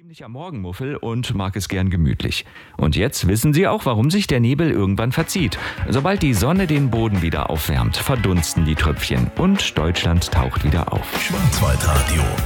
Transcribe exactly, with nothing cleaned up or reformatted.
Gewöhnlicher Morgenmuffel und mag es gern gemütlich. Und jetzt wissen Sie auch, warum sich der Nebel irgendwann verzieht. Sobald die Sonne den Boden wieder aufwärmt, verdunsten die Tröpfchen und Deutschland taucht wieder auf. Schwarzwaldradio.